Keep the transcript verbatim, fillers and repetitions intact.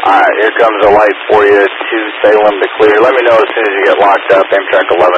Alright, here comes a light for you to Salem to clear. Let me know as soon as you get locked up. Amtrak eleven